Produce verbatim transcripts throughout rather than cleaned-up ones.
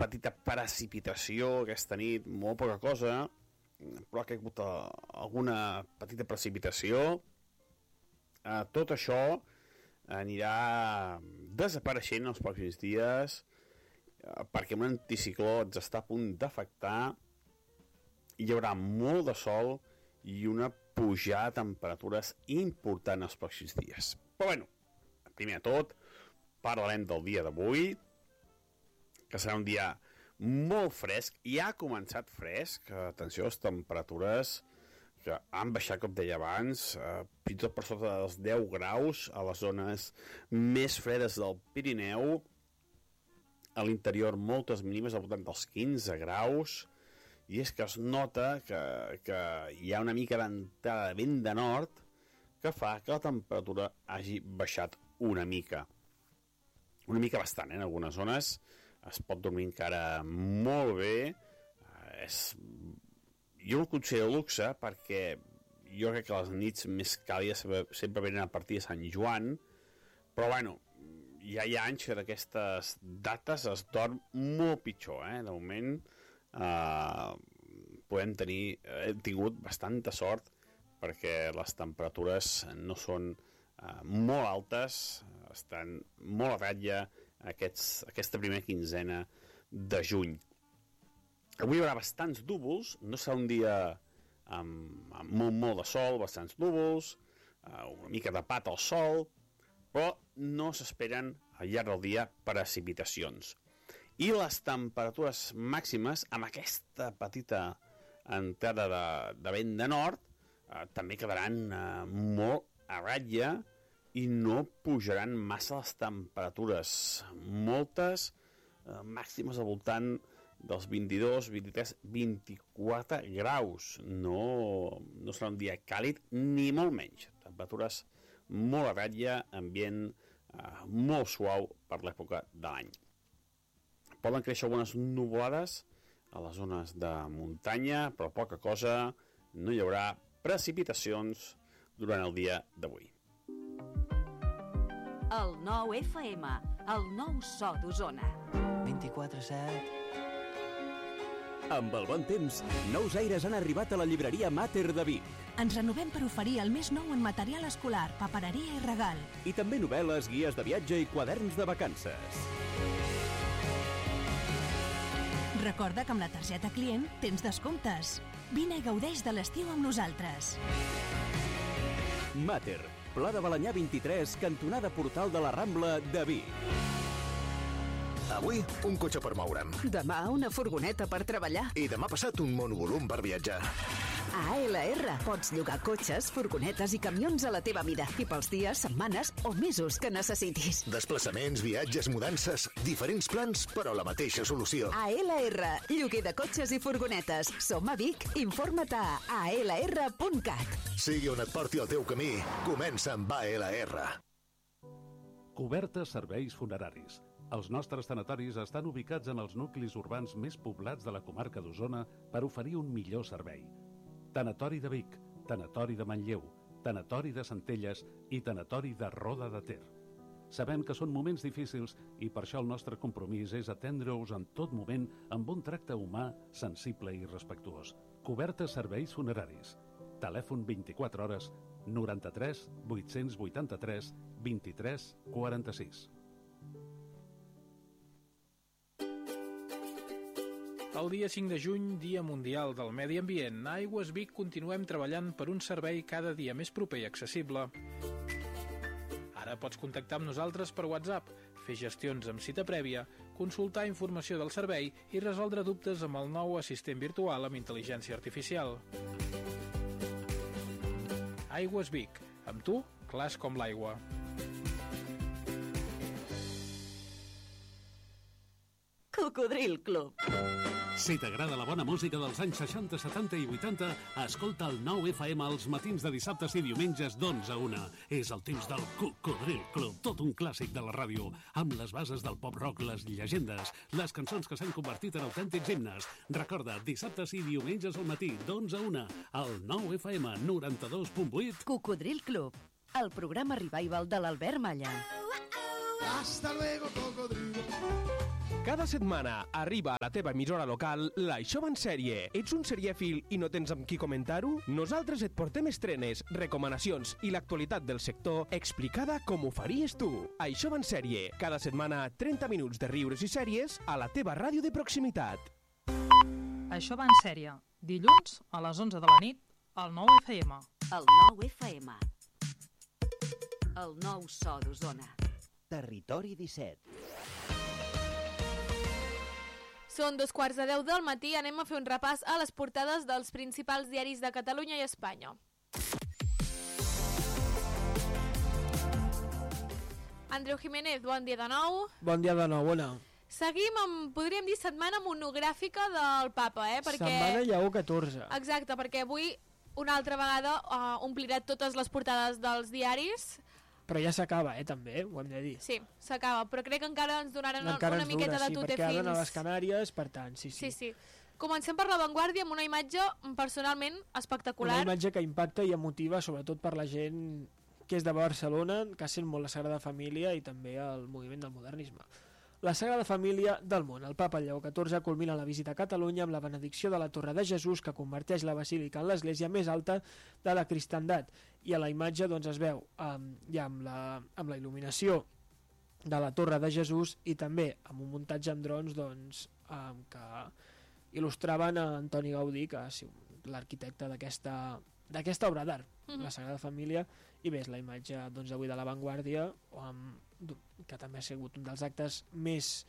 petita precipitació aquesta nit, molt poca cosa, però que ha hagut alguna petita precipitació. Eh, tot això anirà desapareixent els pròxims dies, eh, perquè un anticicló ens està a punt d'afectar. Hi haurà molt de sol i una pujada de temperatures important els pròxims dies. Però bueno, primer de tot, parlarem del dia d'avui, que serà un dia molt fresc. Ja ha començat fresc, atenció, les temperatures que han baixat, com deia abans, eh, fins i tot per sota dels deu graus a les zones més fredes del Pirineu. A l'interior moltes mínimes al voltant dels quinze graus, i és que es nota que, que hi ha una mica d'entrada de vent de nord que fa que la temperatura hagi baixat una mica. Una mica bastant, eh? En algunes zones es pot dormir encara molt bé. Eh, és... Jo el considero luxe perquè jo crec que les nits més càlides sempre venen a partir de Sant Joan, però bueno, ja hi ha anys que d'aquestes dates es dorm molt pitjor, eh? De moment eh, podem tenir, hem tingut bastanta sort perquè les temperatures no són eh, molt altes, estan molt a ratlla aquests, aquesta primera quinzena de juny. Avui hi haurà bastants núvols, no serà un dia amb, amb molt, molt de sol, bastants núvols, eh, una mica tapat al sol, però no s'esperen al llarg del dia precipitacions. I les temperatures màximes, amb aquesta petita entrada de, de vent de nord, eh, també quedaran eh, molt a ratlla i no pujaran massa les temperatures. Moltes eh, màximes al voltant dels vint-i-dos, vint-i-tres, vint-i-quatre graus. No, no serà un dia càlid, ni molt menys. Temperatures molt a ratlla, ambient eh, molt suau per l'època de l'any. Poden créixer algunes nuvolades a les zones de muntanya, però poca cosa, no hi haurà precipitacions durant el dia d'avui. El nou F M, el nou so d'Osona. vint-i-quatre set. Amb el bon temps, nous aires han arribat a la llibreria Mater de Vic. Ens renovem per oferir el més nou en material escolar, papereria i regal. I també novel·les, guies de viatge i quaderns de vacances. Recorda que amb la targeta client tens descomptes. Vine i gaudeix de l'estiu amb nosaltres. Mater, Pla de Balanyà vint-i-tres, cantonada Portal de la Rambla de Vic. Avui, un cotxe per moure'm. Demà, una furgoneta per treballar. I demà passat, un monovolum per viatjar. A A L R pots llogar cotxes, furgonetes i camions a la teva mida i pels dies, setmanes o mesos que necessitis. Desplaçaments, viatges, mudances, diferents plans, però la mateixa solució. A L R, lloguer de cotxes i furgonetes. Som a Vic, informa't a a l r punt cat. Sigui on et porti el teu camí, comença amb A L R. Cobertes serveis funeraris. Els nostres tanatoris estan ubicats en els nuclis urbans més poblats de la comarca d'Osona per oferir un millor servei. Tanatori de Vic, Tanatori de Manlleu, Tanatori de Centelles i Tanatori de Roda de Ter. Sabem que són moments difícils i per això el nostre compromís és atendre-us en tot moment amb un tracte humà, sensible i respectuós. Cobertes serveis funeraris. Telèfon vint-i-quatre hores, noranta-tres vuit-cents vuitanta-tres vint-i-tres quaranta-sis. El dia cinc de juny, Dia Mundial del Medi Ambient, a Aigües Vic continuem treballant per un servei cada dia més proper i accessible. Ara pots contactar amb nosaltres per WhatsApp, fer gestions amb cita prèvia, consultar informació del servei i resoldre dubtes amb el nou assistent virtual amb intel·ligència artificial. Aigües Vic, amb tu, clars com l'aigua. Cocodril Club. Si t'agrada la bona música dels anys seixanta, setanta i vuitanta, escolta el nou F M als matins de dissabtes i diumenges d'onze a una. És el temps del Cocodril Club, tot un clàssic de la ràdio, amb les bases del pop-rock, les llegendes, les cançons que s'han convertit en autèntics himnes. Recorda, dissabtes i diumenges al matí, d'onze a una, al nou F M noranta-dos punt vuit. Cocodril Club, el programa revival de l'Albert Malla. Hasta luego, cocodrilo. Cada setmana arriba a la teva emissora local l'Això va en sèrie. Ets un serièfil i no tens amb qui comentar-ho? Nosaltres et portem estrenes, recomanacions i l'actualitat del sector explicada com ho faries tu. Això va en sèrie. Cada setmana trenta minuts de riures i sèries a la teva ràdio de proximitat. Això va en sèrie. Dilluns a les onze de la nit al nou F M. El nou F M. El nou so d'Osona. Territori disset. Són dos quarts de deu del matí, anem a fer un repàs a les portades dels principals diaris de Catalunya i Espanya. Andreu Jiménez, bon dia de nou. Bon dia de nou, bona. Seguim amb, podríem dir, setmana monogràfica del papa, eh? Perquè... Setmana Lleó catorze. Exacte, perquè avui una altra vegada uh, omplirà totes les portades dels diaris. Però ja s'acaba, eh, també, ho hem de dir. Sí, s'acaba, però crec que encara ens donaran encara una ens miqueta dura, de sí, tute fins. Sí, perquè fins. a les Canàries, per tant, sí, sí. Sí, sí. Comencem per La Vanguardia amb una imatge personalment espectacular. Una imatge que impacta i emotiva, sobretot per la gent que és de Barcelona, que sent molt la Sagrada Família i també el moviment del modernisme. La Sagrada Família del món. El papa Lleó catorze culmina la visita a Catalunya amb la benedicció de la Torre de Jesús, que converteix la basílica en l'església més alta de la cristandat. I a la imatge doncs, es veu um, ja amb la, amb la il·luminació de la Torre de Jesús i també amb un muntatge amb drons doncs, um, que il·lustraven a Antoni Gaudí, que és l'arquitecte d'aquesta d'aquesta obra d'art, mm-hmm. la Sagrada Família. I bé, és la imatge doncs, avui de La Vanguardia, um, que també ha sigut un dels actes més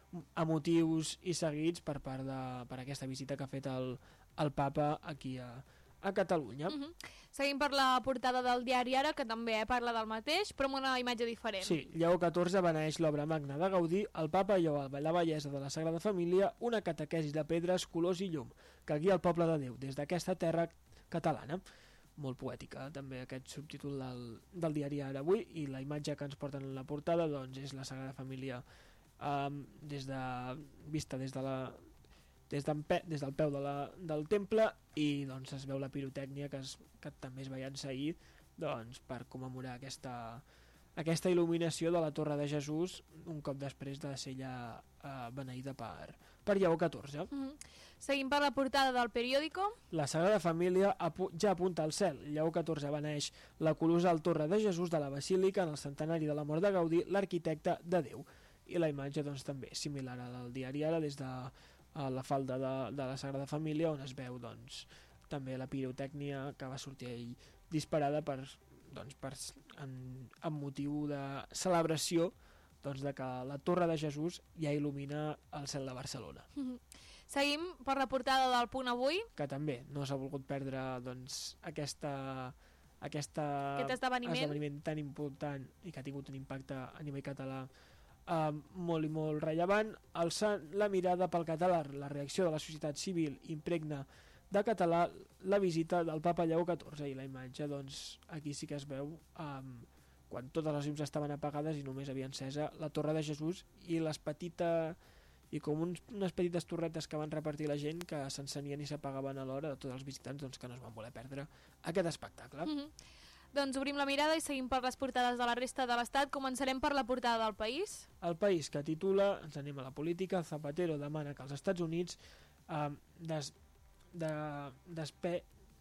emotius i seguits per part de per aquesta visita que ha fet el, el papa aquí a, a Catalunya. Mm-hmm. Seguim per la portada del diari Ara, que també parla del mateix, però amb una imatge diferent. Sí, Lleó catorze beneeix l'obra magna de Gaudí, el papa lleu a la bellesa de la Sagrada Família, una catequesi de pedres, colors i llum, que guia el poble de Déu des d'aquesta terra catalana. Molt poètica també aquest subtítol del, del diari Ara avui, i la imatge que ens porten en la portada doncs, és la Sagrada Família um, des de, vista des de la des, pe, des del peu de la, del temple, i doncs es veu la pirotècnia que, es, que també es veia ahir doncs, per commemorar aquesta, aquesta il·luminació de la Torre de Jesús un cop després de ser ja uh, beneïda per, per Lleó catorze. Mm-hmm. Seguim per la portada del periòdico. La Sagrada Família apu ja apunta al cel. Lleó catorze beneeix la colossal Torre de Jesús de la Basílica en el centenari de la mort de Gaudí, l'arquitecte de Déu. I la imatge doncs, també similar al diari Ara, des de uh, la falda de, de la Sagrada Família, on es veu doncs, també la pirotècnia que va sortir ahir disparada per, doncs, per, en, en motiu de celebració doncs, de que la Torre de Jesús ja il·lumina el cel de Barcelona. Mm-hmm. Seguim per la portada del Punt Avui. Que també no s'ha volgut perdre doncs, aquesta, aquesta, aquest esdeveniment. esdeveniment tan important i que ha tingut un impacte a nivell català eh, molt i molt rellevant. Alçant la mirada pel català, la reacció de la societat civil impregna de català la visita del papa Lleó catorze, i la imatge doncs, aquí sí que es veu eh, quan totes les llums estaven apagades i només havia encesa la Torre de Jesús i les petites i com uns, unes petites torretes que van repartir la gent, que s'encenien i s'apagaven a l'hora de tots els visitants doncs, que no es van voler perdre aquest espectacle. Mm-hmm. Doncs obrim la mirada i seguim per les portades de la resta de l'Estat. Començarem per la portada del País. El País, que titula, ens anem a la política, Zapatero demana que els Estats Units eh, des, de, despe...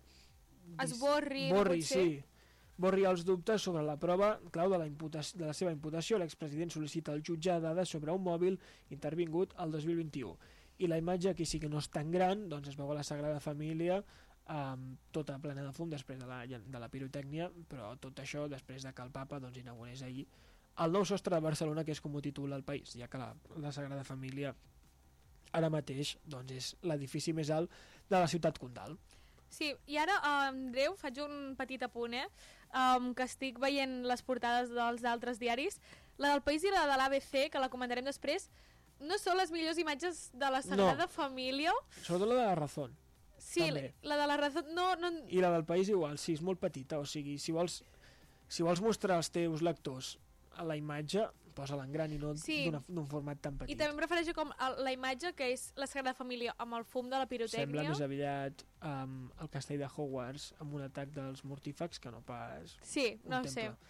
esborri, borri, no sí. borri els dubtes sobre la prova clau de la, imputació, de la seva imputació. L'expresident sol·licita al jutge dades sobre un mòbil intervingut el dos mil vint-i-u. I la imatge aquí sí que no és tan gran, doncs es veu a la Sagrada Família um, tota plena de fum després de la, de la pirotècnia, però tot això després de que el papa doncs, inaugurés ahir el nou sostre de Barcelona, que és com ho titula el País, ja que la, la Sagrada Família ara mateix doncs, és l'edifici més alt de la ciutat condal. Sí, i ara, Andreu, faig un petit apunt, eh? Um, que estic veient les portades dels altres diaris. La del País i la de l'A B C, que la comentarem després, no són les millors imatges de la Sagrada no. Família. Sobretot la de la Razón. Sí, també. La de la Razón no, no... I la del País igual, sí, és molt petita, o sigui, si vols, si vols mostrar als teus lectors a la imatge, posa-la en gran i no sí. d'un format tan petit. I també em refereixo com a la imatge que és la Sagrada Família amb el fum de la pirotècnia. Sembla més aviat um, el castell de Hogwarts amb un atac dels mortífags que no pas sí, no un sé. temple.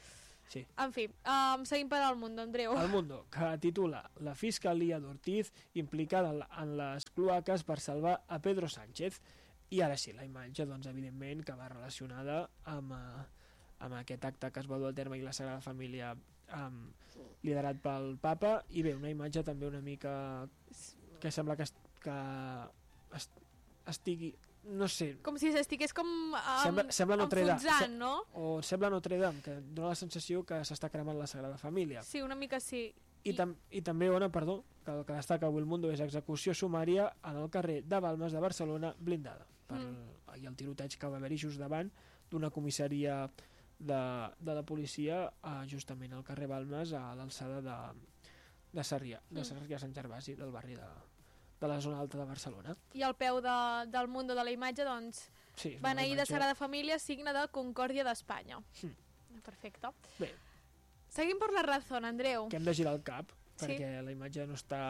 Sí. En fi, um, seguim per al Mundo, Andreu. El Mundo, que titula La Fiscalia d'Ortiz implicada en les cloaques per salvar a Pedro Sánchez. I ara sí, la imatge, doncs, evidentment, que va relacionada amb, uh, amb aquest acte que es va dur a terme i la Sagrada Família um, liderat pel papa. I bé, una imatge també una mica que sembla que, est que est estigui... no sé... Com si s'estigués com um, sembla, sembla Notre Dame, enfonsant, no? O sembla Notre Dame, que dona la sensació que s'està cremant la Sagrada Família. Sí, una mica sí. I, tam I també, Ona, perdó, que el que destaca avui el Mundo és execució sumària en el carrer de Balmes de Barcelona blindada. Per, mm. I el tiroteig que va haver-hi just davant d'una comissaria de, de la policia a, justament al carrer Balmes, a l'alçada de, de Sarrià, de Sarrià Sant Gervasi, del barri de... de la zona alta de Barcelona. I al peu de, del Mundo de la imatge, doncs, sí, beneir imatge... de Sagrada Família, signe de Concòrdia d'Espanya. Mm. Perfecte. Bé. Seguim per la Razón, Andreu. Que hem de girar el cap, sí. perquè la imatge no està...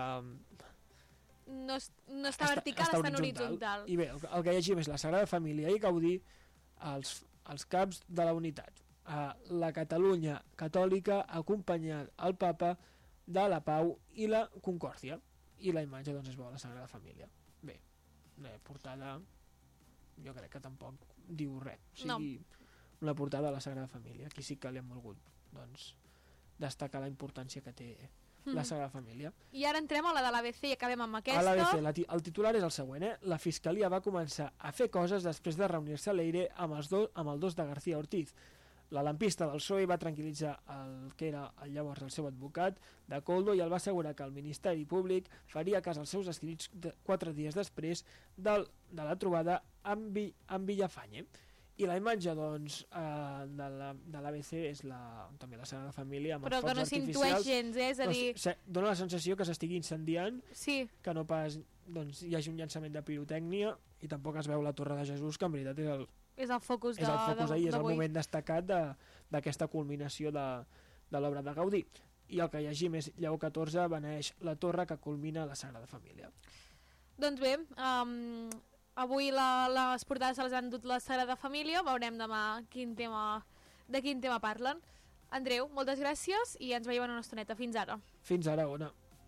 No, no està vertical, està, està en horitzontal. I bé, el, el que llegim és la Sagrada Família i Gaudí als, als caps de la unitat. A la Catalunya catòlica acompanyant el papa de la pau i la concòrdia. I la imatge, doncs, es veu a la Sagrada Família. Bé, la portada jo crec que tampoc diu res. O sigui, no. Una portada de la Sagrada Família. Aquí sí que li hem volgut, doncs, destacar la importància que té mm. la Sagrada Família. I ara entrem a la de l'A B C i acabem amb aquesta. A l'A B C, la, el titular és el següent, eh? La Fiscalia va començar a fer coses després de reunir-se a l'Eire amb, els do, amb el dos de García Ortiz. La lampista del P S O E va tranquil·litzar el que era el llavors el seu advocat de Coldo i el va assegurar que el Ministeri Públic faria cas als seus escrits de, quatre dies després del, de la trobada amb, Vi, amb Villafañe. I la imatge, doncs, eh, de la, de l'A B C és la, també la Sagrada Família amb però els focs no artificials. Però que no s'intueix gens, eh? És a dir... Doncs, dona la sensació que s'estigui incendiant, sí. Que no pas doncs, hi hagi un llançament de pirotècnia i tampoc es veu la Torre de Jesús, que en veritat és el, és el focus és el focus d'avui. És el moment destacat d'aquesta culminació de, de l'obra de Gaudí. I el que llegim és Lleó catorze beneeix la torre que culmina la Sagrada Família. Doncs bé, um, avui la, les portades se les han dut la Sagrada Família, veurem demà quin tema, de quin tema parlen. Andreu, moltes gràcies i ens veiem en una estoneta. Fins ara. Fins ara, Ona.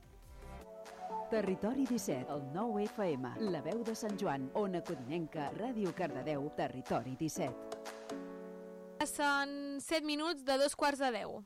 Territori disset, el nou F M, la veu de Sant Joan, Ona Codinenca, Ràdio Cardedeu, Territori disset. Passen set minuts de dos quarts de deu.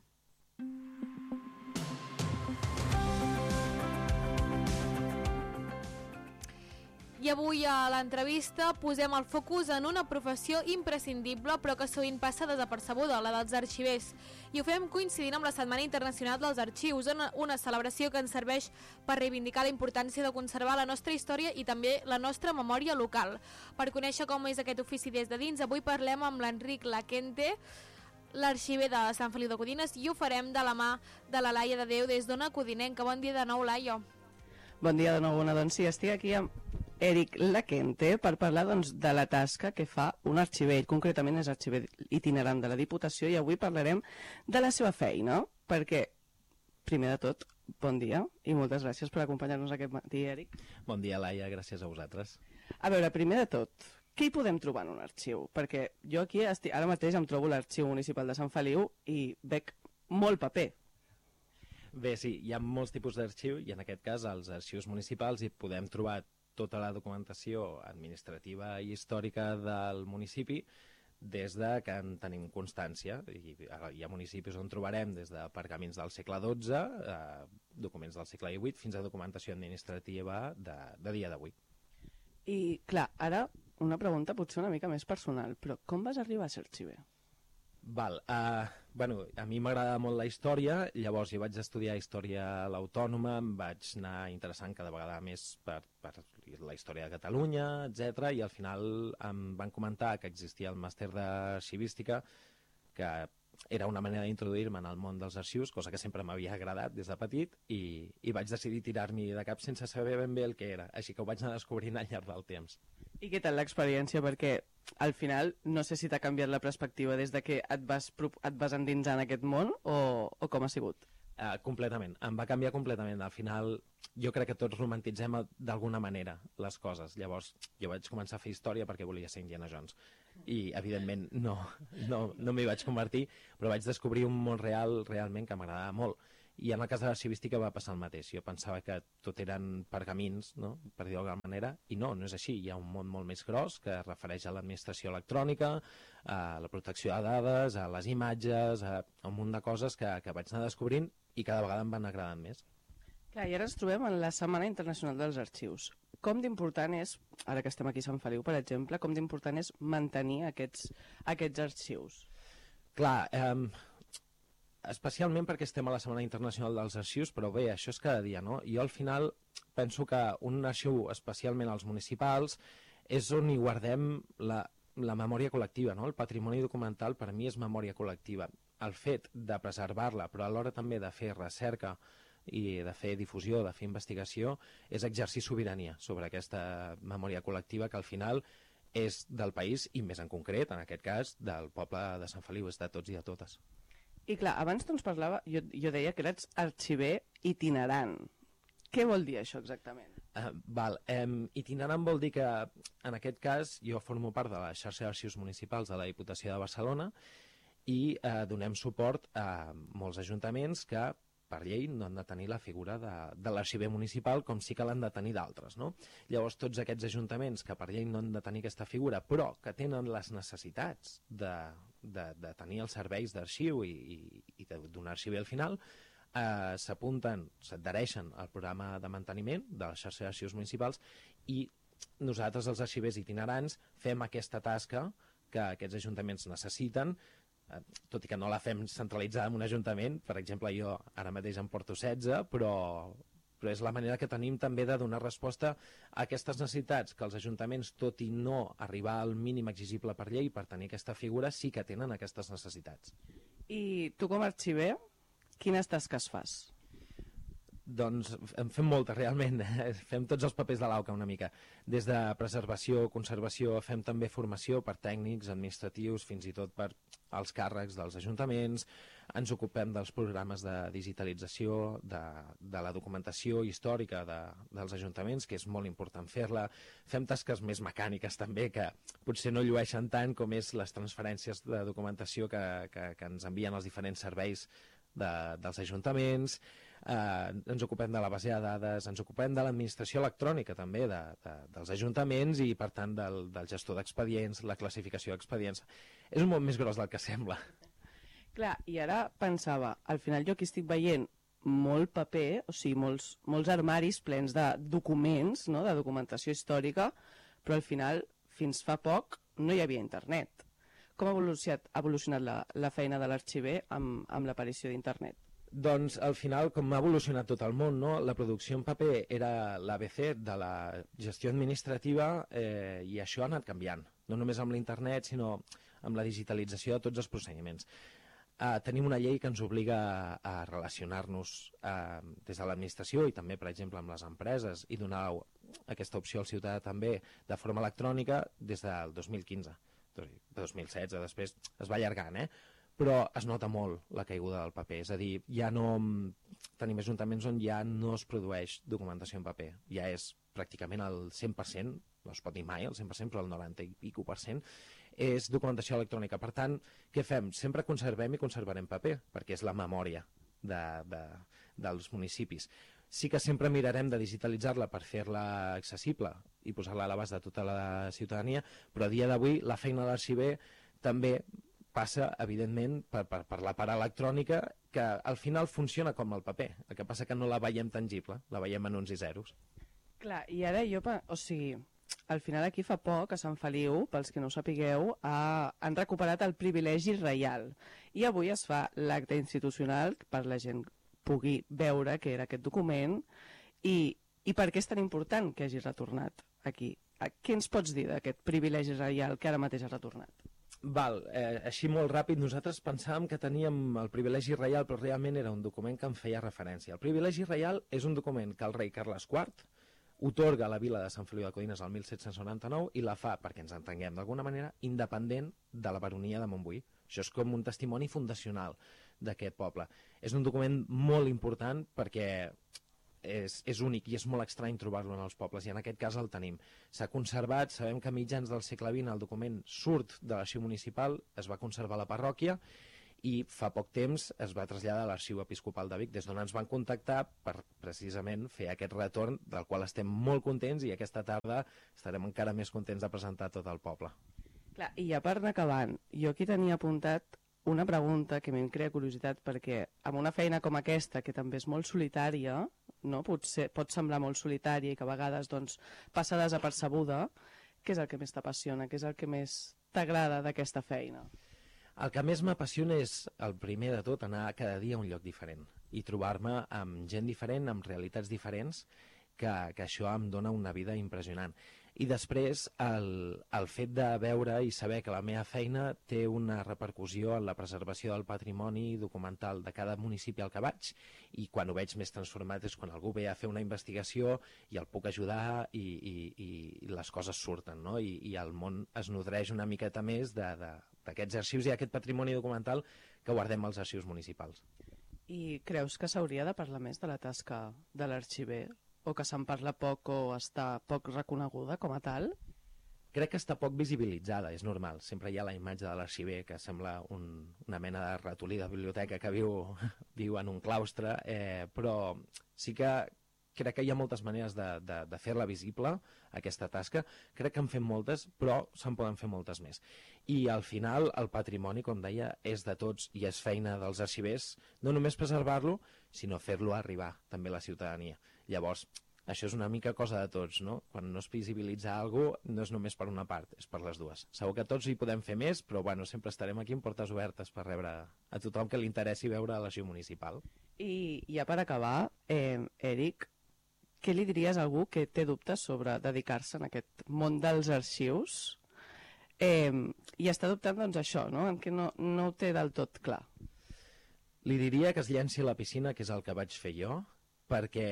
I avui a l'entrevista posem el focus en una professió imprescindible però que sovint passa desapercebuda, la dels arxivers. I ho fem coincidint amb la Setmana Internacional dels Arxius, una celebració que ens serveix per reivindicar la importància de conservar la nostra història i també la nostra memòria local. Per conèixer com és aquest ofici des de dins, avui parlem amb l'Enric Laquente, l'arxiver de Sant Feliu de Codines, i ho farem de la mà de la Laia de Déu des d'Ona Codinenca. Bon dia de nou, Laia. Bon dia de nou, Ona. Doncs sí, estic aquí amb Eric Laquente per parlar doncs, de la tasca que fa un arxiver. Ell concretament és arxiver itinerant de la Diputació i avui parlarem de la seva feina, perquè, primer de tot, bon dia i moltes gràcies per acompanyar-nos aquest matí, Eric. Bon dia, Laia, gràcies a vosaltres. A veure, primer de tot, què hi podem trobar en un arxiu? Perquè jo aquí estic, ara mateix em trobo l'Arxiu Municipal de Sant Feliu i veig molt paper. Bé, sí, hi ha molts tipus d'arxiu i en aquest cas als arxius municipals hi podem trobar tota la documentació administrativa i històrica del municipi des de que en tenim constància. I hi ha municipis on trobarem des de pergamins del segle dotze, eh, documents del segle divuit, fins a documentació administrativa de, de dia d'avui. I, clar, ara una pregunta potser una mica més personal, però com vas arribar a ser arxiver? Val, uh, bueno, a mi m'agrada molt la història, llavors jo vaig estudiar història a l'Autònoma, em vaig anar interessant cada vegada més per, per la història de Catalunya, etcètera, i al final em van comentar que existia el màster d'arxivística, que era una manera d'introduir-me en el món dels arxius, cosa que sempre m'havia agradat des de petit, i, i vaig decidir tirar-m'hi de cap sense saber ben bé el que era, així que ho vaig anar descobrint al llarg del temps. I què tal l'experiència? Perquè al final no sé si t'ha canviat la perspectiva des de que et vas, et vas endinsar en aquest món o, o com ha sigut? Uh, completament, em va canviar completament. Al final, jo crec que tots romantitzem d'alguna manera les coses. Llavors, jo vaig començar a fer història perquè volia ser Indiana Jones. I, evidentment, no, no, no m'hi vaig convertir, però vaig descobrir un món real realment que m'agradava molt. I en el cas de l'arxivística va passar el mateix. Jo pensava que tot eren pergamins, no? Per dir-ho d'alguna manera, i no, no és així. Hi ha un món molt més gros que es refereix a l'administració electrònica, a la protecció de dades, a les imatges, a un munt de coses que, que vaig anar descobrint i cada vegada em van agradant més. Clar, i ara ens trobem en la Setmana Internacional dels Arxius. Com d'important és, ara que estem aquí a Sant Feliu, per exemple, com d'important és mantenir aquests, aquests arxius? Clar, eh, especialment perquè estem a la Setmana Internacional dels Arxius, però bé, això és cada dia, no? Jo al final penso que un arxiu, especialment als municipals, és on hi guardem la, la memòria col·lectiva, no? El patrimoni documental per mi és memòria col·lectiva. El fet de preservar-la, però alhora també de fer recerca i de fer difusió, de fer investigació, és exercir sobirania sobre aquesta memòria col·lectiva que al final és del país i més en concret, en aquest cas, del poble de Sant Feliu, és de tots i de totes. I clar, abans tu ens parlava, jo, jo deia que eres arxiver itinerant. Què vol dir això exactament? Uh, val, um, itinerant vol dir que, en aquest cas, jo formo part de la xarxa d'arxius municipals de la Diputació de Barcelona i uh, donem suport a molts ajuntaments que, per llei, no han de tenir la figura de, de l'arxiver municipal com sí que l'han de tenir d'altres, no? Llavors, tots aquests ajuntaments que per llei no han de tenir aquesta figura, però que tenen les necessitats de, de, de tenir els serveis d'arxiu i, i, i d'un arxiver al final, eh, s'apunten, s'adhereixen al programa de manteniment de la xarxa d'arxius municipals i nosaltres, els arxivers itinerants, fem aquesta tasca que aquests ajuntaments necessiten, tot i que no la fem centralitzada en un ajuntament. Per exemple, jo ara mateix en porto setze, però, però és la manera que tenim també de donar resposta a aquestes necessitats que els ajuntaments, tot i no arribar al mínim exigible per llei per tenir aquesta figura, sí que tenen aquestes necessitats. I tu com a arxiver, quines tasques fas? Doncs en fem moltes, realment. Fem tots els papers de l'auca una mica. Des de preservació, conservació, fem també formació per tècnics, administratius, fins i tot per als càrrecs dels ajuntaments. Ens ocupem dels programes de digitalització, de, de la documentació històrica de, dels ajuntaments, que és molt important fer-la. Fem tasques més mecàniques també, que potser no llueixen tant, com és les transferències de documentació que, que, que ens envien els diferents serveis de, dels ajuntaments. Uh, ens ocupem de la base de dades, ens ocupem de l'administració electrònica també de, de, dels ajuntaments i per tant del, del gestor d'expedients, la classificació d'expedients. És un món més gros del que sembla. Clar, i ara pensava, al final jo aquí estic veient molt paper, o sigui, molts, molts armaris plens de documents, no?, de documentació històrica, però al final, fins fa poc, no hi havia internet. Com ha evolucionat, ha evolucionat la, la feina de l'arxiver amb, amb l'aparició d'internet? Doncs al final, com ha evolucionat tot el món, no? La producció en paper era l'A B C de la gestió administrativa eh, i això ha anat canviant, no només amb l'internet, sinó amb la digitalització de tots els procediments. Eh, tenim una llei que ens obliga a, a relacionar-nos eh, des de l'administració i també, per exemple, amb les empreses i donar aquesta opció al ciutadà també de forma electrònica des del dos mil quinze. De dos mil setze, després es va allargant, eh? Però es nota molt la caiguda del paper, és a dir, ja no tenim ajuntaments on ja no es produeix documentació en paper, ja és pràcticament el cent per cent, no es pot dir mai el cent per cent, però el noranta i pico per cent és documentació electrònica. Per tant, què fem? Sempre conservem i conservarem paper, perquè és la memòria de, de, dels municipis. Sí que sempre mirarem de digitalitzar-la per fer-la accessible i posar-la a l'abast de tota la ciutadania, però a dia d'avui la feina de l'arxiver també passa, evidentment, per, per, per la part electrònica, que al final funciona com el paper. El que passa que no la veiem tangible, la veiem en uns i zeros. Clar, i ara jo, o sigui, al final aquí fa poc, a Sant Feliu, pels que no ho sapigueu, ha, han recuperat el privilegi reial. I avui es fa l'acte institucional per la gent pugui veure què era aquest document i, i per què és tan important que hagi retornat aquí. Què ens pots dir d'aquest privilegi reial que ara mateix ha retornat? Val, eh, així molt ràpid, nosaltres pensàvem que teníem el privilegi reial, però realment era un document que en feia referència. El privilegi reial és un document que el rei Carles quart otorga a la vila de Sant Feliu de Codines el mil set-cents noranta-nou i la fa, perquè ens entenguem d'alguna manera, independent de la baronia de Montbui. Això és com un testimoni fundacional d'aquest poble. És un document molt important perquè és, és únic i és molt estrany trobar-lo en els pobles, i en aquest cas el tenim. S'ha conservat, sabem que a mitjans del segle vint el document surt de l'arxiu municipal, es va conservar a la parròquia, i fa poc temps es va traslladar a l'Arxiu Episcopal de Vic, des d'on ens van contactar per precisament fer aquest retorn, del qual estem molt contents, i aquesta tarda estarem encara més contents de presentar tot el poble. Clar, i ja per anar acabant, jo aquí tenia apuntat una pregunta que a mi em crea curiositat, perquè amb una feina com aquesta, que també és molt solitària, no? Potser pot semblar molt solitària i que a vegades doncs, passa desapercebuda, què és el que més t'apassiona, què és el que més t'agrada d'aquesta feina? El que més m'apassiona és, el primer de tot, anar cada dia a un lloc diferent i trobar-me amb gent diferent, amb realitats diferents, que, que això em dona una vida impressionant. I després, el, el fet de veure i saber que la meva feina té una repercussió en la preservació del patrimoni documental de cada municipi al que vaig, i quan ho veig més transformat és quan algú ve a fer una investigació i el puc ajudar i, i, i les coses surten, no? I, i el món es nodreix una miqueta més de, de, d'aquests arxius i aquest patrimoni documental que guardem als arxius municipals. I creus que s'hauria de parlar més de la tasca de l'arxiver? O que se'n parla poc o està poc reconeguda com a tal? Crec que està poc visibilitzada, és normal. Sempre hi ha la imatge de l'arxiver, que sembla un, una mena de ratolí de biblioteca que viu, viu en un claustre, eh, però sí que crec que hi ha moltes maneres de, de, de fer-la visible, aquesta tasca. Crec que en fem moltes, però se'n poden fer moltes més. I al final el patrimoni, com deia, és de tots i és feina dels arxivers, no només preservar-lo, sinó fer-lo arribar també a la ciutadania. Llavors, això és una mica cosa de tots, no? Quan no es visibilitza alguna cosa, no és només per una part, és per les dues. Segur que tots hi podem fer més, però bueno, sempre estarem aquí amb portes obertes per rebre a tothom que li interessi veure l'arxiu municipal. I ja per acabar, eh, Eric, què li diries a algú que té dubtes sobre dedicar-se en aquest món dels arxius eh, i està dubtant doncs això, no? En què no, no ho té del tot clar? Li diria que es llenci a la piscina, que és el que vaig fer jo, perquè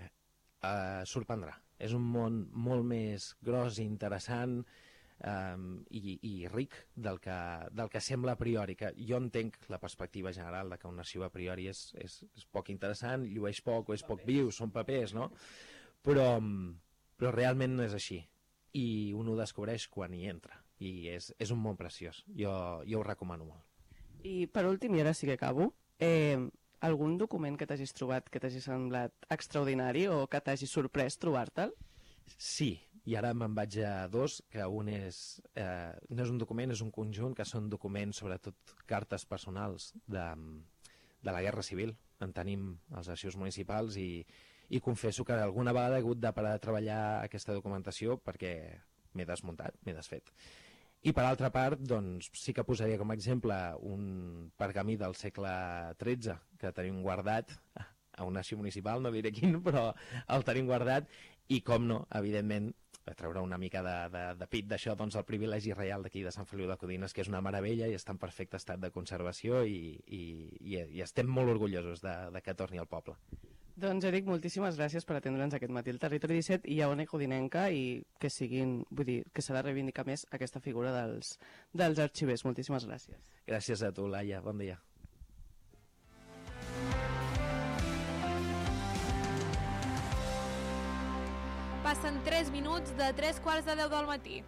eh, sorprendrà. És un món molt més gros i interessant eh, i, i ric del que, del que sembla a priori. Que jo entenc la perspectiva general de que un arxiu a priori és, és, és poc interessant, llueix poc o és poc viu, són papers, no? Però, però realment no és així. I un ho descobreix quan hi entra. I és, és un món preciós. Jo, jo ho recomano molt. I per últim, i ara sí que acabo, eh, algun document que t'hagis trobat que t'hagi semblat extraordinari o que t'hagi sorprès trobar-te'l? Sí, i ara me'n vaig a dos, que un és, eh, no és un document, és un conjunt, que són documents, sobretot cartes personals de, de la Guerra Civil. En tenim als arxius municipals i, i confesso que alguna vegada he hagut de parar de treballar aquesta documentació perquè m'he desmuntat, m'he desfet. I per altra part, doncs, sí que posaria com a exemple un pergamí del segle tretze que tenim guardat a un arxiu municipal, no diré quin, però el tenim guardat, i com no, evidentment, a treure una mica de, de, de pit d'això, doncs el privilegi reial d'aquí de Sant Feliu de Codines, que és una meravella i està en perfecte estat de conservació i, i, i, i estem molt orgullosos de, de que torni al poble. Doncs, Eric, moltíssimes gràcies per atendre'ns aquest matí al Territori disset i a Ona Codinenca, i que siguin, vull dir, que s'ha de reivindicar més aquesta figura dels, dels arxivers. Moltíssimes gràcies. Gràcies a tu, Laia. Bon dia. Passen tres minuts de tres quarts de deu del matí.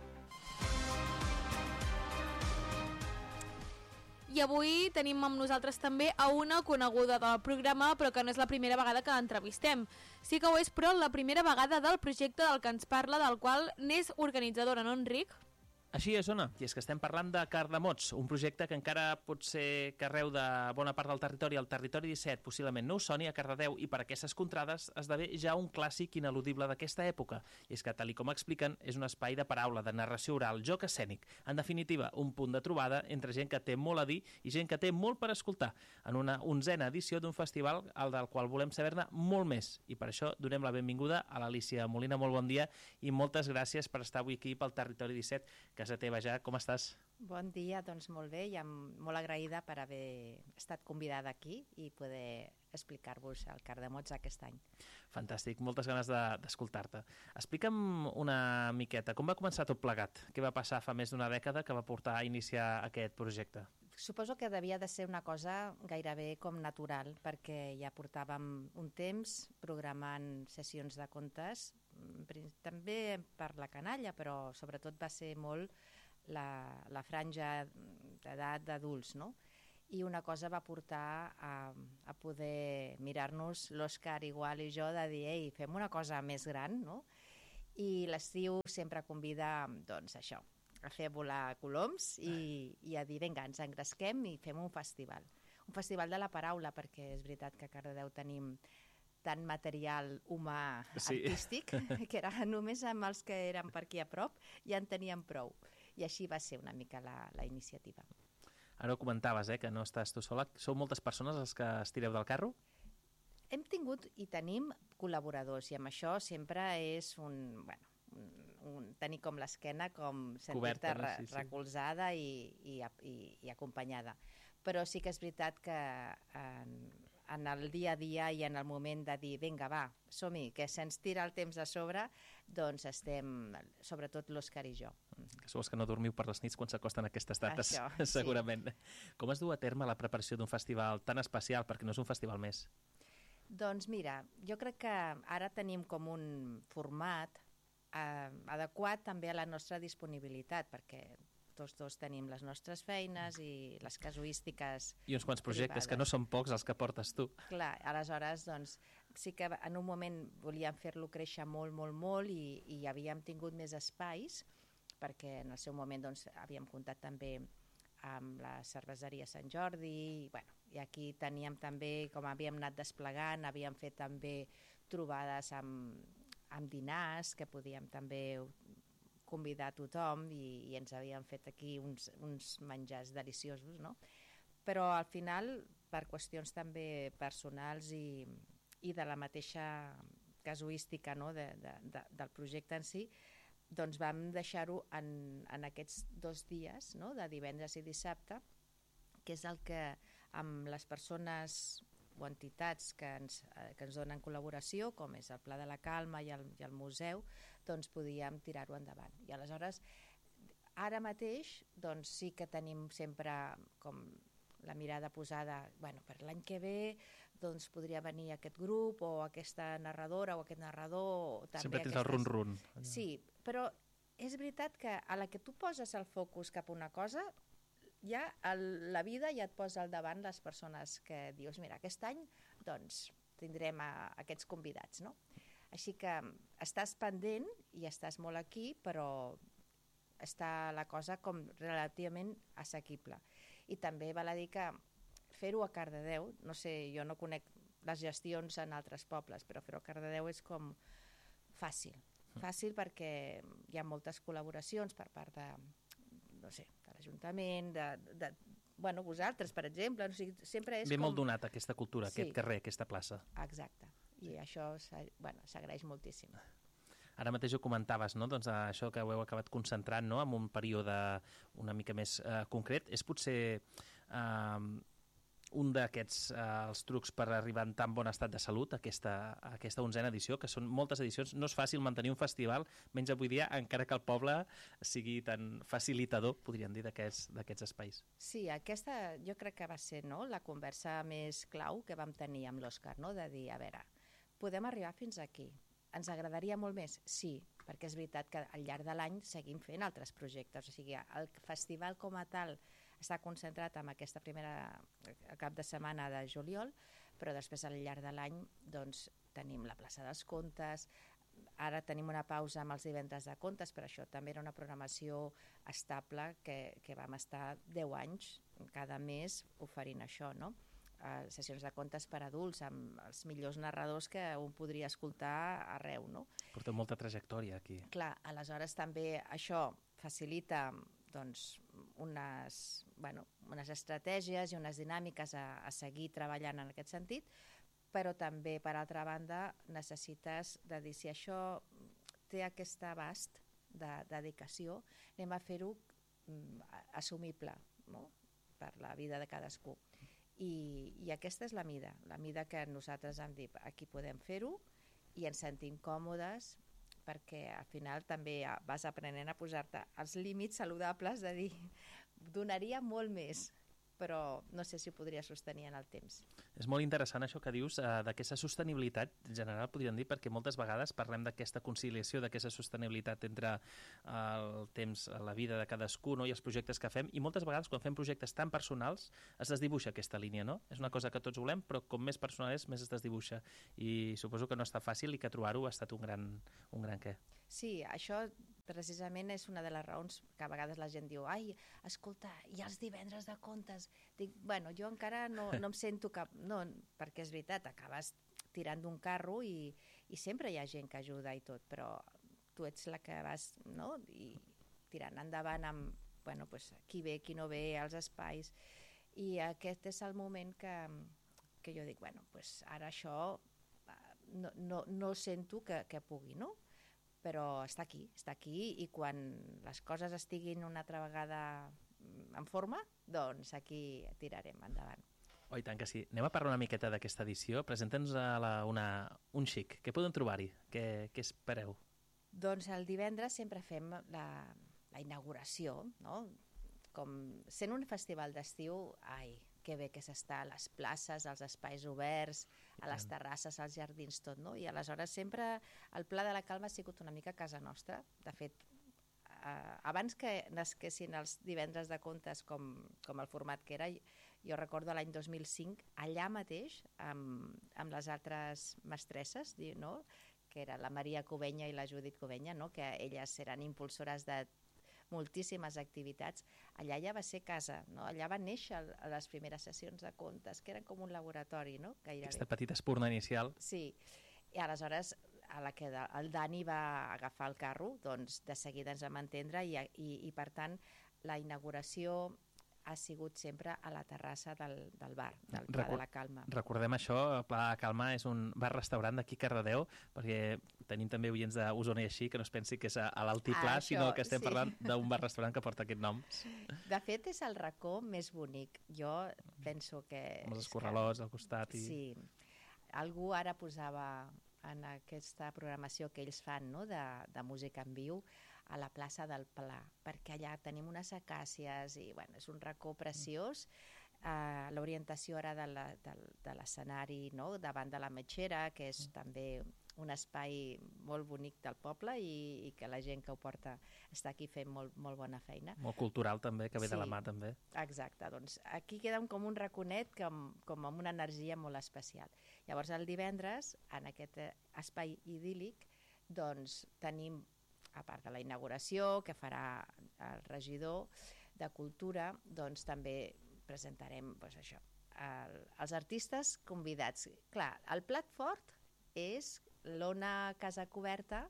I avui tenim amb nosaltres també a una coneguda del programa, però que no és la primera vegada que l'entrevistem. Sí que ho és, però, la primera vegada del projecte del que ens parla, del qual n'és organitzadora, no, Enric? Així és, Ona, i és que estem parlant de Cardamots, un projecte que encara pot ser que arreu de bona part del territori, el Territori disset, possiblement no us soni, a Cardedeu i per aquestes contrades esdevé ja un clàssic ineludible d'aquesta època. I és que, tal i com expliquen, és un espai de paraula, de narració oral, joc escènic. En definitiva, un punt de trobada entre gent que té molt a dir i gent que té molt per escoltar, en una onzena edició d'un festival al del qual volem saber-ne molt més. I per això donem la benvinguda a l'Alícia Molina. Molt bon dia i moltes gràcies per estar avui aquí pel Territori disset, casa teva ja. Com estàs? Bon dia, doncs molt bé, i molt agraïda per haver estat convidada aquí i poder explicar-vos el Cardamots aquest any. Fantàstic, moltes ganes d'escoltar-te. Explica'm una miqueta, com va començar tot plegat? Què va passar fa més d'una dècada que va portar a iniciar aquest projecte? suposo que devia de ser una cosa gairebé com natural, perquè ja portàvem un temps programant sessions de contes, també per la canalla, però sobretot va ser molt la, la franja d'edat d'adults, no? I una cosa va portar a, a poder mirar-nos l'Òscar igual i jo de dir, ei, fem una cosa més gran, no? I l'estiu sempre convida, doncs, això, a fer volar coloms i, i a dir, vinga, ens engresquem i fem un festival. Un festival de la paraula, perquè és veritat que a Cardedeu tenim tant material humà Sí. artístic, que era només amb els que eren per aquí a prop, ja en teníem prou. I així va ser una mica la, la iniciativa. Ara ho comentaves, eh, que no estàs tu sola. Sou moltes persones els que estireu del carro? Hem tingut i tenim col·laboradors, i amb això sempre és un... Bueno, un, un tenir com l'esquena com sentir-te Coberta, no? re, Sí, sí. recolzada i, i, i, i acompanyada. Però sí que és veritat que en, en el dia a dia i en el moment de dir, vinga, va, som-hi, que se'ns tira el temps a sobre, doncs estem, sobretot l'Òscar i jo. Que sou els que no dormiu per les nits quan s'acosten aquestes dates, Això, sí. segurament. Com es du a terme la preparació d'un festival tan especial, perquè no és un festival més? Doncs mira, jo crec que ara tenim com un format eh, adequat també a la nostra disponibilitat, perquè tots dos tenim les nostres feines i les casuístiques I uns quants projectes, privades. que no són pocs els que portes tu. Clar, aleshores, doncs, sí que en un moment volíem fer-lo créixer molt, molt, molt i, i havíem tingut més espais, perquè en el seu moment doncs, havíem comptat també amb la cerveseria Sant Jordi, i, bueno, i aquí teníem també, com havíem anat desplegant, havíem fet també trobades amb, amb dinars, que podíem també convidar a tothom i, i ens havíem fet aquí uns, uns menjars deliciosos, no? Però al final, per qüestions també personals i, i de la mateixa casuística, no? de, de, de, del projecte en si, doncs vam deixar-ho en, en aquests dos dies, no? De divendres i dissabte, que és el que amb les persones o entitats que ens, eh, que ens donen col·laboració, com és el Pla de la Calma i el, i el museu, doncs podíem tirar-ho endavant. I aleshores, ara mateix, doncs sí que tenim sempre com la mirada posada, bueno, per l'any que ve doncs podria venir aquest grup o aquesta narradora o aquest narrador. També Sempre tens aquestes... el run-run. Sí, però és veritat que a la que tu poses el focus cap a una cosa, ja el, la vida ja et posa al davant les persones que dius, mira, aquest any doncs tindrem a, a aquests convidats, no? Així que estàs pendent i estàs molt aquí, però està la cosa com relativament assequible. I també val a dir que fer-ho a Cardedeu, no sé, jo no conec les gestions en altres pobles, però fer-ho a Cardedeu és com fàcil. Fàcil perquè hi ha moltes col·laboracions per part de, no sé, de l'Ajuntament, de, de, bueno, vosaltres, per exemple, o sigui, sempre és Ve com... molt donat aquesta cultura, Sí. aquest carrer, aquesta plaça. Exacte, i això s'ha- bueno, s'agraeix moltíssim. Ara mateix ho comentaves, no? Doncs això que ho heu acabat concentrant, no? En un període una mica més eh, concret. És potser eh, un d'aquests eh, els trucs per arribar en tan bon estat de salut, aquesta, aquesta onzena edició, que són moltes edicions. No és fàcil mantenir un festival, menys avui dia, encara que el poble sigui tan facilitador, podríem dir, d'aquests d'aquests espais. Sí, aquesta jo crec que va ser, no, la conversa més clau que vam tenir amb l'Òscar, no? De dir, a veure, podem arribar fins aquí. Ens agradaria molt més? Sí, perquè és veritat que al llarg de l'any seguim fent altres projectes. O sigui, el festival com a tal està concentrat en aquesta primera el cap de setmana de juliol, però després al llarg de l'any doncs, tenim la plaça dels contes, ara tenim una pausa amb els divendres de contes, però això també era una programació estable que, que vam estar deu anys cada mes oferint això, no? Uh, sessions de contes per adults amb els millors narradors que un podria escoltar arreu, no? Porteu molta trajectòria aquí. Clar, aleshores també això facilita doncs, unes, bueno, unes estratègies i unes dinàmiques a, a seguir treballant en aquest sentit, però també, per altra banda, necessites de dir si això té aquest abast de dedicació, anem a fer-ho mm, assumible, no? Per la vida de cadascú. I, i aquesta és la mida, la mida que nosaltres hem dit, aquí podem fer-ho i ens sentim còmodes perquè al final també vas aprenent a posar-te els límits saludables de dir, donaria molt més, però no sé si ho podria sostenir en el temps. És molt interessant això que dius, eh, d'aquesta sostenibilitat general, podríem dir, perquè moltes vegades parlem d'aquesta conciliació, d'aquesta sostenibilitat entre el temps, la vida de cadascú, no? I els projectes que fem, i moltes vegades quan fem projectes tan personals es desdibuixa aquesta línia, no? És una cosa que tots volem, però com més personal és, més es desdibuixa. I suposo que no està fàcil i que trobar-ho ha estat un gran, un gran què. Sí, això precisament és una de les raons que a vegades la gent diu ai, escolta, hi ha els divendres de contes. Dic, bueno, jo encara no, no em sento cap... No, perquè és veritat, acabes tirant d'un carro i, i sempre hi ha gent que ajuda i tot, però tu ets la que vas, no?, i tirant endavant amb, bueno, pues, qui ve, qui no ve, els espais. I aquest és el moment que, que jo dic, bueno, pues ara això no, no, no sento que, que pugui, no? Però està aquí, està aquí, i quan les coses estiguin una altra vegada en forma, doncs aquí tirarem endavant. Oh, i tant que sí. Anem a parlar una miqueta d'aquesta edició. Presenta'ns a la, una, un xic. Què podem trobar-hi? Què, què espereu? Doncs el divendres sempre fem la, la inauguració, no? Com sent un festival d'estiu, ai, que bé que s'està a les places, als espais oberts, a les terrasses, als jardins, tot, no? I aleshores sempre el Pla de la Calma ha sigut una mica casa nostra. De fet, eh, abans que nasquessin els divendres de contes com, com el format que era, jo recordo l'any dos mil cinc, allà mateix, amb, amb les altres mestresses, no?, que era la Maria Covenya i la Judit Covenya, no?, que elles eren impulsores de moltíssimes activitats, allà ja va ser casa, no? Allà van néixer les primeres sessions de contes, que eren com un laboratori, no? Gairebé. Aquesta petita espurna inicial. Sí, i aleshores a la que el Dani va agafar el carro, doncs de seguida ens vam entendre i, i, i per tant la inauguració ha sigut sempre a la terrassa del, del bar, del Pla de la Calma. Recordem això, el Pla de la Calma és un bar-restaurant d'aquí a Cardedeu, perquè tenim també oients d'Osona i així, que no es pensi que és a, a l'altiplà, ah, sinó que estem sí. parlant d'un bar-restaurant que porta aquest nom. De fet, és el racó més bonic. Jo penso que... Amb els escorralós al costat. I... Sí. Algú ara posava en aquesta programació que ells fan, no?, de, de música en viu, a la plaça del Pla, perquè allà tenim unes acàcies i bueno, és un racó preciós. Uh, l'orientació ara de l'escenari, no?, davant de la Metxera, que és mm. també un espai molt bonic del poble i, i que la gent que ho porta està aquí fent molt, molt bona feina. Molt cultural també, que ve sí, de la mà també. Exacte, doncs aquí queda com un raconet com, com amb una energia molt especial. Llavors el divendres, en aquest espai idíl·lic, doncs tenim, a part de la inauguració que farà el regidor de Cultura, doncs també presentarem doncs, això, el, els artistes convidats. Clar, el plat fort és l'Ona Casacoberta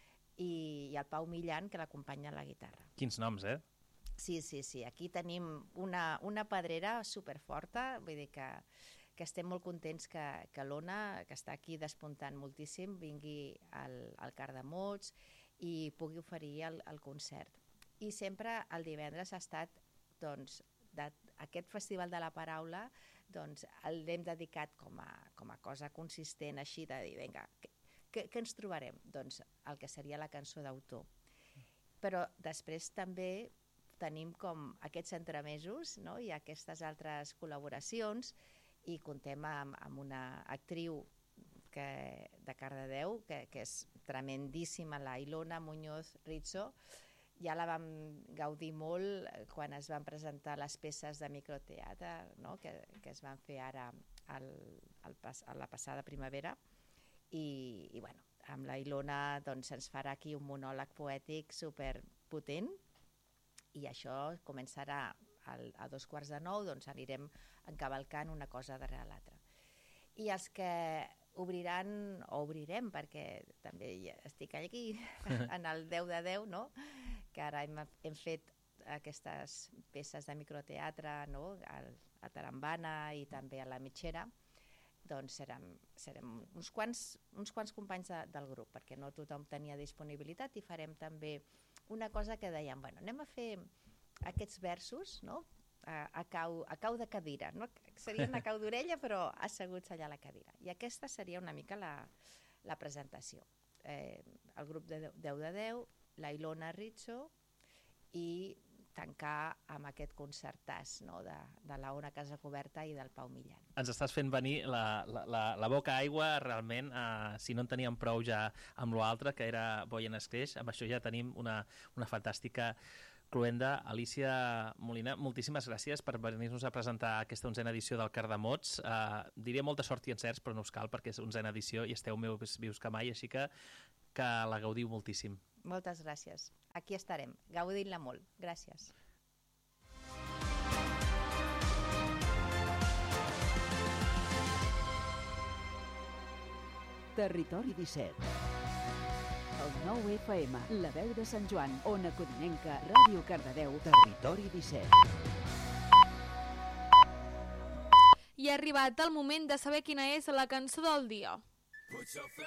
i, i el Pau Millan, que l'acompanya a la guitarra. Quins noms, eh? Sí, sí, sí. Aquí tenim una, una pedrera superforta, vull dir que, que estem molt contents que, que l'Ona, que està aquí despuntant moltíssim, vingui al, al Cardamots i pugui oferir el, el concert. I sempre el divendres ha estat, doncs, de, aquest Festival de la Paraula, doncs, l'hem dedicat com a, com a cosa consistent, així de dir, vinga, què, què ens trobarem? Doncs el que seria la cançó d'autor. Però després també tenim com aquests entremesos, no?, i aquestes altres col·laboracions, i contem amb, amb una actriu que, de Cardedeu, que, que és tremendíssima, la Ilona Muñoz Rizzo. Ja la vam gaudir molt quan es van presentar les peces de microteatre, no?, que, que es van fer ara al, al pas, a la passada primavera. I, i bueno, amb la Ilona doncs, ens farà aquí un monòleg poètic superpotent, i això començarà al, a dos quarts de nou, doncs anirem encavalcant una cosa darrere l'altra. I els que obriran, o obrirem, perquè també estic aquí en el deu de deu, no?, que ara hem, hem fet aquestes peces de microteatre, no?, a Tarambana i també a la Metxera, doncs serem, serem uns quants, uns quants companys de, del grup, perquè no tothom tenia disponibilitat, i farem també una cosa que dèiem, bueno, anem a fer aquests versos, no?, a, a, cau, a cau de cadira, no? Serien a cau d'orella, però asseguts allà a la cadira. I aquesta seria una mica la, la presentació. Eh, el grup de deu de deu, la Ilona Rizzo, i tancar amb aquest concertàs, no? de, de la Ona Casa Coberta i del Pau Millan. Ens estàs fent venir la, la, la, la boca aigua, realment, eh, si no en teníem prou ja amb l'altre, que era Boy and Scratch, amb això ja tenim una, una fantàstica cluenda. Alicia Molina, moltíssimes gràcies per venir-nos a presentar aquesta onzena edició del Cardamots. Eh, diria molta sort i encerts, però no us cal, perquè és onzena edició i esteu més vius que mai, així que, que la gaudiu moltíssim. Moltes gràcies. Aquí estarem, gaudint-la molt. Gràcies. Territori disset. El nou F M, la veu de Sant Joan, Ona Codinenca, Ràdio Cardedeu. Territori disset. I ha arribat el moment de saber quina és la cançó del dia.